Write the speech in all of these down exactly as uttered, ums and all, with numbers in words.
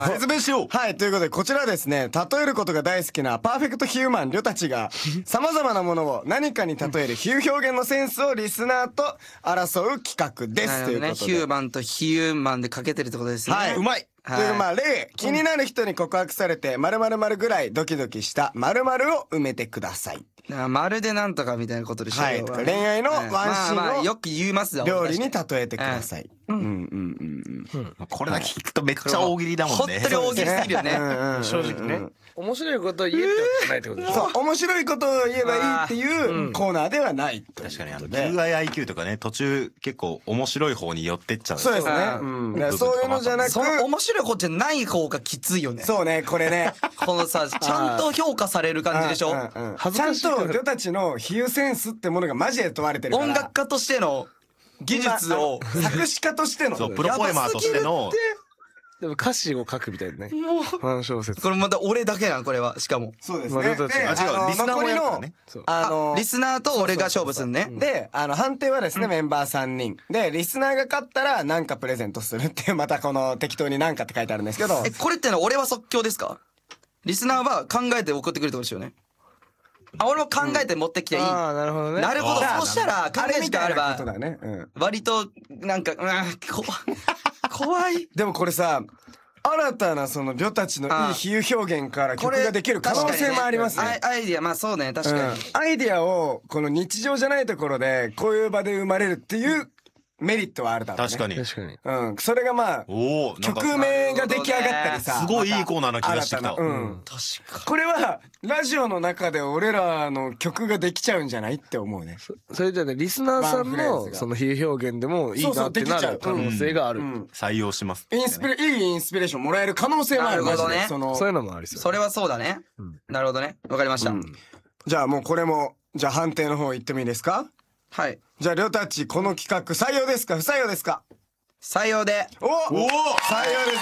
説明しよう。 はい、ということでこちらですね、例えることが大好きなパーフェクトヒューマンりょたちが様々なものを何かに例える比喩表現のセンスをリスナーと争う企画です、ということで、 ヒューマンとヒューマンでかけてるってことですね。 はい、うまい。というまあ例、気になる人に告白されて〇〇〇ぐらいドキドキした〇〇を埋めてください。 まるでなんとかみたいなことでしょ。 はい、とか恋愛のワンシーンをよく言いますよ。 料理に例えてください。うんうんうんうん。 これだけ聞くとめっちゃ大喜利だもんね。 本当に大喜利すぎるよね。 正直ね。面白いことを言えってことないってことでしょ。 そう、面白いことを言えばいいっていうコーナーではない。 確かにあの キューアイアイキュー とかね、途中結構面白い方に寄ってっちゃう。 そうですね。そういうのじゃなく、 その面白い方じゃない方がきついよね。 そうね、これね。 このさ、ちゃんと評価される感じでしょ。 ちゃんとりょたちの比喩センスってものがマジで問われてるから。 音楽家としての技術を、 作詞家としての、 そうプロポエマーとしての。 でも歌詞を書くみたいなね。ファン小説。 これまた俺だけなん、これは。しかも。 そうですね。で、 あ、違う、リスナーもやるからね。 あの、 リスナーと俺が勝負するね。 で、あの、判定はですね、メンバーさんにん。で、リスナーが勝ったら何かプレゼントするっていう、またこの適当に何かって書いてあるんですけど。 え、これってのは俺は即興ですか？リスナーは考えて送ってくるってことですよね。あ、俺も考えて持ってきていい。 ああ、なるほどね。 なるほど。そうしたら、考え時間あれば、割と、なんか、うん、怖い。怖い。 でもこれさ、新たなそのりょたちのいい比喩表現から曲ができる可能性もありますね。 アイディア、まあそうね、確かに。 アイディアをこの日常じゃないところでこういう場で生まれるっていうメリットはあるだろうね。 確かに。 確かに。 うん。それがまあ、曲名が出来上がったりさ。 すごいいいコーナーな気がしてきた。 うん。確か。これは、ラジオの中で俺らの曲ができちゃうんじゃないって思うね。 それじゃね、リスナーさんのその比喩表現でもいいなってなる可能性がある。 採用します。 インスピレ、いいインスピレーションもらえる可能性もある。 なるほどね。 そういうのもありそう。 それはそうだね。なるほどね。わかりました。 じゃあもうこれも、じゃあ判定の方行ってもいいですか？ はい。 じゃあ、りょたち、この企画、採用ですか？不採用ですか？ 採用で。 おお採用です。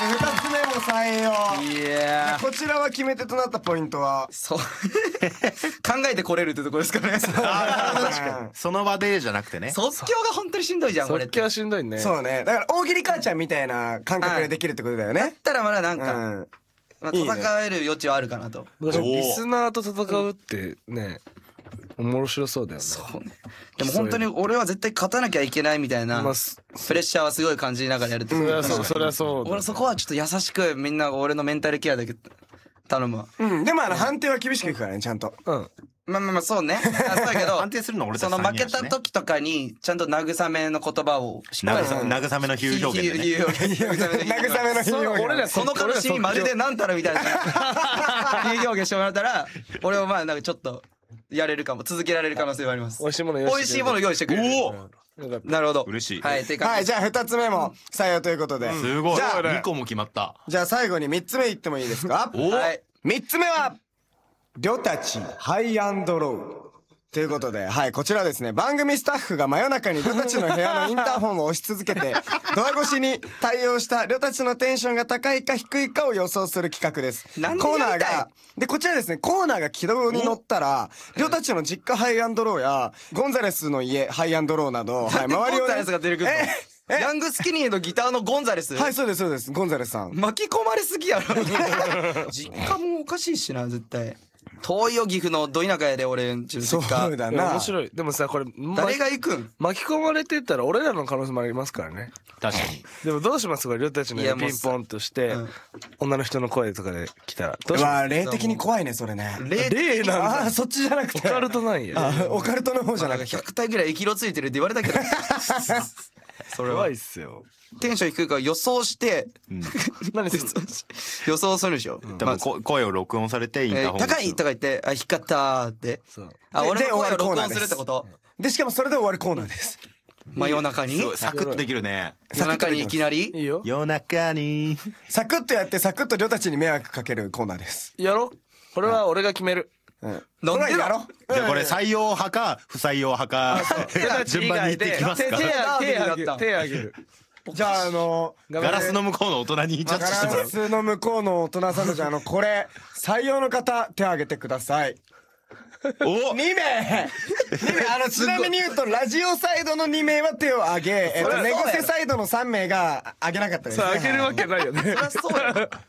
二つ目も採用。 いやこちらは決め手となったポイントはそう。考えてこれるってとこですかね。 その場でじゃなくてね。 即興が本当にしんどいじゃん、これ。 即興はしんどいね。 そうね。だから、大喜利母ちゃんみたいな感覚でできるってことだよね。 だったらまだなんか、まあ、戦える余地はあるかなと。 リスナーと戦うってね、面白そうだよね。 そうね。でも本当に俺は絶対勝たなきゃいけないみたいな、プレッシャーはすごい感じながらやるって。 そりゃそう、そりゃそう。 俺そこはちょっと優しくみんな俺のメンタルケアだけ頼むわ。 うん。でもあの判定は厳しくいくからね、ちゃんと。 うん。 まあまあまあそうね。そうだけど、 判定するの俺たちその負けた時とかに、ちゃんと慰めの言葉をしっかり。 慰めの比喩表現でね。 慰めの比喩表現。 俺らその悲しみまるでなんたらみたいな比喩表現してもらったら、俺はまあなんかちょっとやれるかも、続けられる可能性はあります。 美味しいもの用意して。 美味しいもの用意してくれる。おお。なるほど。 嬉しい。 はい、てか。 はい、じゃあ二つ目も採用ということで。 すごい。じゃあにこも決まった。 じゃあ最後に三つ目いってもいいですか？ はい。 三つ目は、りょたちハイアンドロー。ということで、はい、こちらですね、番組スタッフが真夜中にりょたちの部屋のインターホンを押し続けて、ドア越しに対応したりょたちのテンションが高いか低いかを予想する企画です。コーナーが、で、こちらですね、コーナーが軌道に乗ったら、りょたちの実家ハイアンドローや、ゴンザレスの家ハイアンドローなど、はい、周りを、ね。ゴンザレスが出てくるヤングスキニーのギターのゴンザレス？ はい、そうです、そうです。ゴンザレスさん。 巻き込まれすぎやろ。実家もおかしいしな、絶対。遠いよ、岐阜のど田舎やで、俺んちの実家。 そうだな。 面白い。でもさ、これ、 誰が行くん？ 巻き込まれてったら俺らの可能性もありますからね。 確かに。 でもどうしますこれ、りょうたちのピンポンとして、女の人の声とかで来たら。どうします？ うわ、霊的に怖いね、それね。 霊なんだ。 あ、そっちじゃなくて。 オカルトなんや。 オカルトの方じゃなくて。 ひゃく体ぐらい生きろついてるって言われたけど。 それはいいっすよ。 テンション低いから予想して、何予想するでしょ。 多分声を録音されてインターホン。 高いとか言って、あ、光ったって。あ、俺の声を録音するってこと？ で、しかもそれで終わるコーナーです。 真夜中にサクッとできるね。 夜中にいきなり？ いいよ。 夜中に。 サクッとやってサクッとりょうたちに迷惑かけるコーナーです。 やろ？これは俺が決める。 うん。なんでやろ？ じゃあこれ採用派か不採用派か順番に言っていきますか。 手あげる。手あげる。 じゃああのガラスの向こうの大人にジャッジしてもらう。 ガラスの向こうの大人さんたち、あのこれ採用の方手挙げてください。おにめいあのちなみに言うとラジオサイドのにめいは手を挙げ、えっと寝癖サイドのさんめいが挙げなかったですね。 挙げるわけないよね。 そりゃそうやろ。